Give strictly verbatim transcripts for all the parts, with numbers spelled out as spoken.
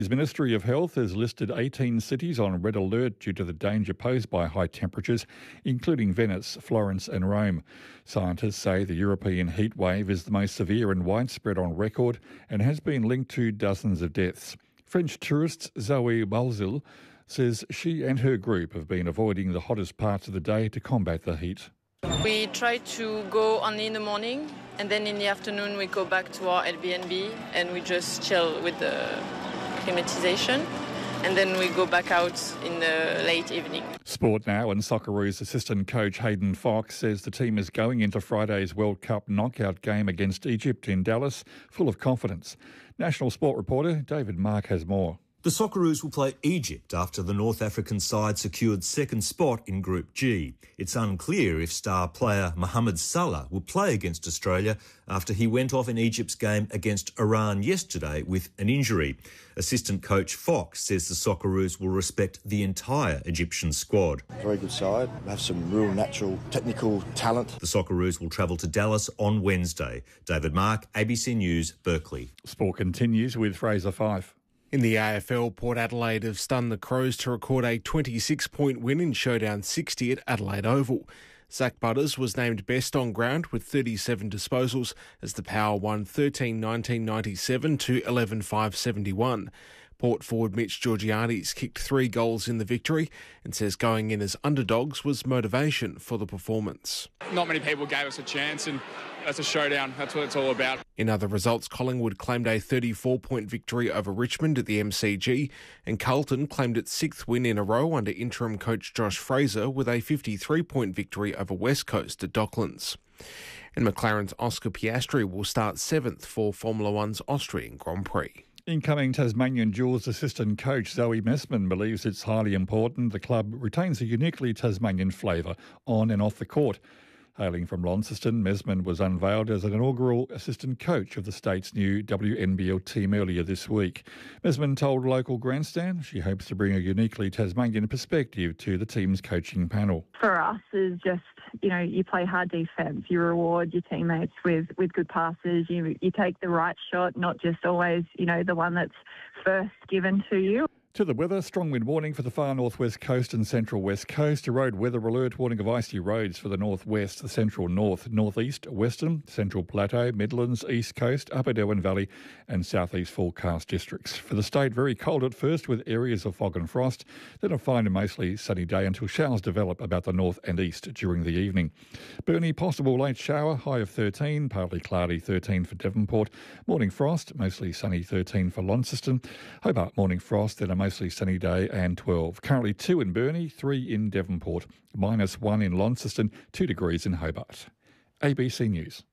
His Ministry of Health has listed eighteen cities on red alert due to the danger posed by high temperatures, including Venice, Florence and Rome. Scientists say the European heat wave is the most severe and widespread on record and has been linked to dozens of deaths. French tourist Zoe Balzil says she and her group have been avoiding the hottest parts of the day to combat the heat. We try to go only in the morning, and then in the afternoon we go back to our Airbnb and we just chill with the climatization, and then we go back out in the late evening. Sport now, and Socceroos assistant coach Hayden Fox says the team is going into Friday's World Cup knockout game against Egypt in Dallas full of confidence. National Sport reporter David Mark has more. The Socceroos will play Egypt after the North African side secured second spot in Group G. It's unclear if star player Mohamed Salah will play against Australia after he went off in Egypt's game against Iran yesterday with an injury. Assistant coach Fox says the Socceroos will respect the entire Egyptian squad. Very good side, have some real natural technical talent. The Socceroos will travel to Dallas on Wednesday. David Mark, A B C News, Berkeley. Sport continues with Fraser Fife. In the A F L, Port Adelaide have stunned the Crows to record a twenty-six point win in Showdown sixty at Adelaide Oval. Zach Butters was named best on ground with thirty-seven disposals as the Power won thirteen nineteen ninety-seven to eleven five seventy-one. Port forward Mitch Georgiades kicked three goals in the victory and says going in as underdogs was motivation for the performance. Not many people gave us a chance, and that's a showdown. That's what it's all about. In other results, Collingwood claimed a thirty-four point victory over Richmond at the M C G, and Carlton claimed its sixth win in a row under interim coach Josh Fraser with a fifty-three point victory over West Coast at Docklands. And McLaren's Oscar Piastri will start seventh for Formula One's Austrian Grand Prix. Incoming Tasmanian Jewels assistant coach Zoe Messman believes it's highly important the club retains a uniquely Tasmanian flavour on and off the court. Hailing from Launceston, Messman was unveiled as an inaugural assistant coach of the state's new W N B L team earlier this week. Messman told local Grandstand she hopes to bring a uniquely Tasmanian perspective to the team's coaching panel. For us is just, you know, you play hard defence, you reward your teammates with, with good passes, you you take the right shot, not just always, you know, the one that's first given to you. To the weather, strong wind warning for the far northwest coast and central west coast. A road weather alert warning of icy roads for the northwest, the central north, northeast, western, central plateau, Midlands, east coast, upper Darwin Valley and southeast forecast districts. For the state, very cold at first with areas of fog and frost, then a fine and mostly sunny day until showers develop about the north and east during the evening. Burnie, possible late shower, high of thirteen, partly cloudy thirteen for Devonport. Morning frost, mostly sunny thirteen for Launceston. Hobart, morning frost, then a mostly sunny day and twelve. Currently two in Burnie, three in Devonport, minus one in Launceston, two degrees in Hobart. A B C News.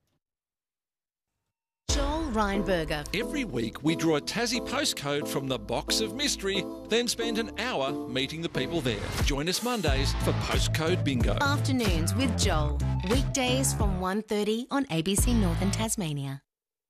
Joel Reinberger. Every week we draw a Tassie postcode from the box of mystery, then spend an hour meeting the people there. Join us Mondays for Postcode Bingo. Afternoons with Joel. Weekdays from one thirty on A B C Northern Tasmania.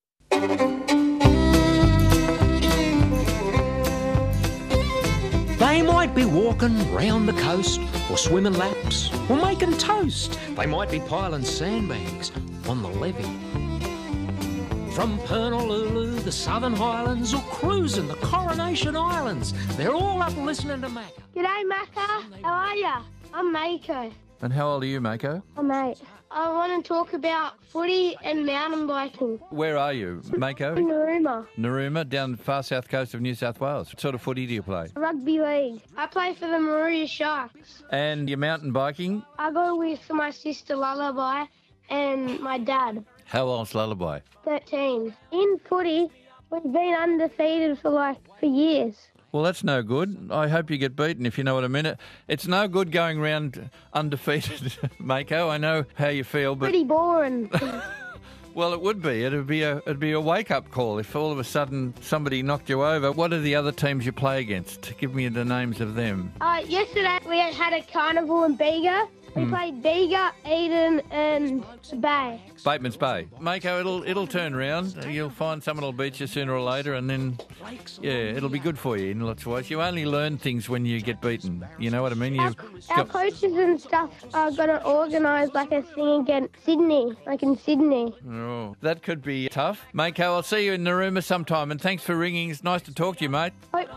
They might be walking round the coast or swimming laps or making toast. They might be piling sandbags on the levee. From Pernalulu, the Southern Highlands, or cruising the Coronation Islands, they're all up listening to Macca. G'day, Macca. How are ya? I'm Mako. And how old are you, Mako? I'm eight. I want to talk about footy and mountain biking. Where are you, Mako? In Narooma. Narooma, down the far south coast of New South Wales. What sort of footy do you play? Rugby league. I play for the Maruya Sharks. And your mountain biking? I go with my sister Lullaby and my dad. How old's Lullaby? thirteen. In footy, we've been undefeated for like, for years. Well, that's no good. I hope you get beaten, if you know what I mean. It's no good going round undefeated, Mako. I know how you feel, but pretty boring. Well, it would be. It'd be a it'd be a wake-up call if all of a sudden somebody knocked you over. What are the other teams you play against? Give me the names of them. Uh, yesterday we had a carnival in Bega. We mm. played Bega, Eden and Bay. Bateman's Bay. Mako, it'll it'll turn round. You'll find someone will beat you sooner or later, and then, yeah, it'll be good for you in lots of ways. You only learn things when you get beaten. You know what I mean? You Our, our coaches and stuff are going to organise like a thing against Sydney, like in Sydney. Oh, that could be tough. Mako, I'll see you in Narooma sometime, and thanks for ringing. It's nice to talk to you, mate. Hope